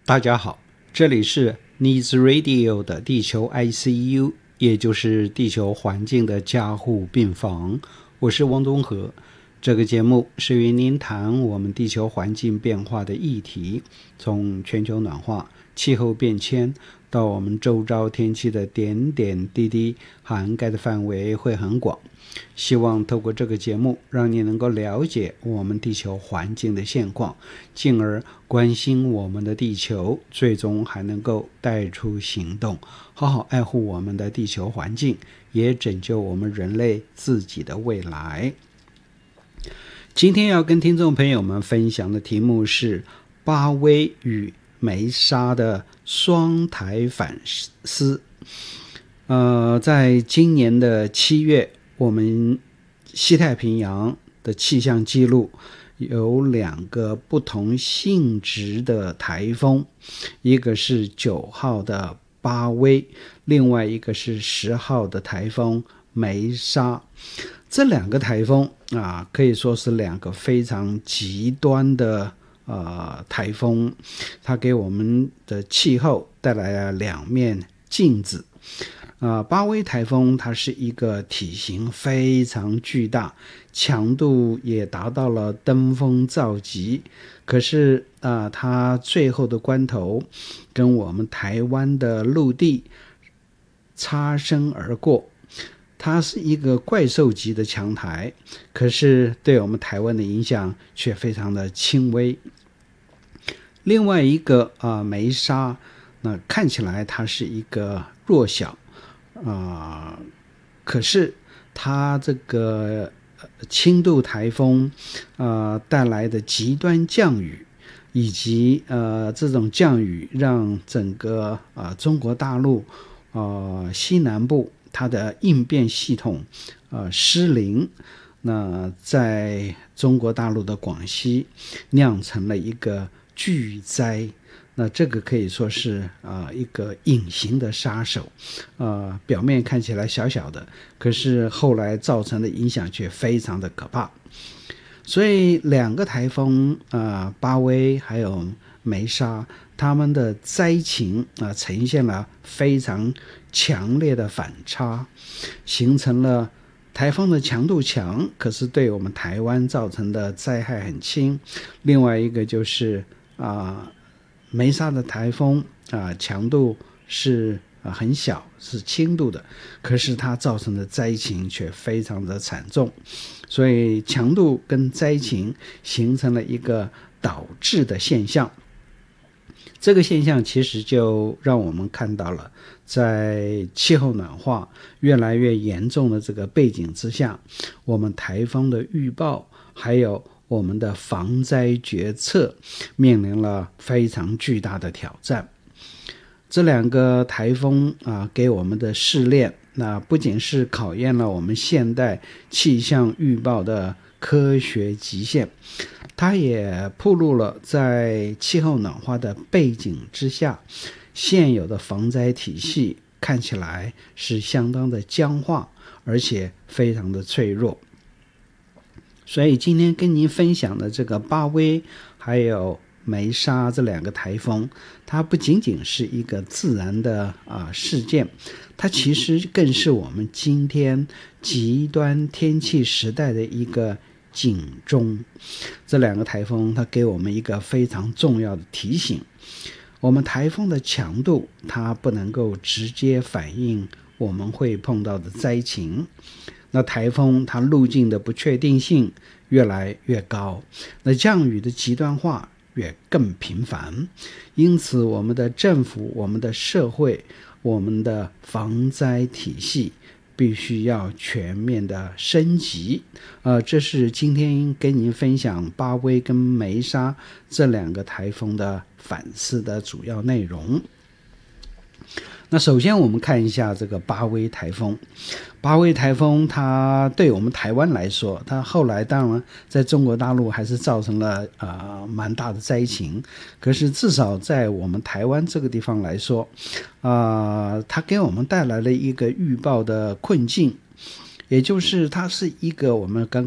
大家好，这里是 Needs Radio 的地球 ICU， 也就是地球环境的加护病房。我是汪东和。这个节目是与您谈我们地球环境变化的议题，从全球暖化、气候变迁到我们周遭天气的点点滴滴，涵盖的范围会很广。希望透过这个节目让你能够了解我们地球环境的现况，进而关心我们的地球，最终还能够带出行动，好好爱护我们的地球环境，也拯救我们人类自己的未来。今天要跟听众朋友们分享的题目是巴威与梅沙的双台反思。在今年的7月，我们西太平洋的气象记录有2个不同性质的台风，一个是9号的巴威，另外一个是10号的台风梅沙。这2个台风可以说是2个非常极端的台风，它给我们的气候带来了2面镜子。巴威台风它是一个体型非常巨大，强度也达到了登峰造极，可是它最后的关头跟我们台湾的陆地擦身而过。它是一个怪兽级的强台，可是对我们台湾的影响却非常的轻微。另外一个梅沙，那看起来它是一个弱小可是它这个轻度台风带来的极端降雨，以及这种降雨让整个中国大陆西南部它的应变系统失灵，那在中国大陆的广西酿成了一个巨灾。那这个可以说是一个隐形的杀手，表面看起来小小的，可是后来造成的影响却非常的可怕。所以2个台风巴威还有梅沙，他们的灾情呈现了非常强烈的反差，形成了台风的强度强，可是对我们台湾造成的灾害很轻。另外一个就是梅沙的台风强度是很小，是轻度的，可是它造成的灾情却非常的惨重。所以强度跟灾情形成了一个导致的现象。这个现象其实就让我们看到了，在气候暖化越来越严重的这个背景之下，我们台风的预报还有我们的防灾决策面临了非常巨大的挑战。这2个台风给我们的试炼，那不仅是考验了我们现代气象预报的科学极限，它也暴露了在气候暖化的背景之下，现有的防灾体系看起来是相当的僵化，而且非常的脆弱。所以今天跟您分享的这个巴威还有梅沙这2个台风，它不仅仅是一个自然的事件，它其实更是我们今天极端天气时代的一个警钟。这2个台风它给我们一个非常重要的提醒，我们台风的强度它不能够直接反映我们会碰到的灾情，那台风它路径的不确定性越来越高，那降雨的极端化也更频繁。因此我们的政府、我们的社会、我们的防灾体系必须要全面的升级。这是今天跟您分享巴威跟梅沙这2个台风的反思的主要内容。那首先我们看一下这个巴威台风。巴威台风它对我们台湾来说，它后来当然在中国大陆还是造成了蛮大的灾情，可是至少在我们台湾这个地方来说，它给我们带来了一个预报的困境，也就是它是一个我们刚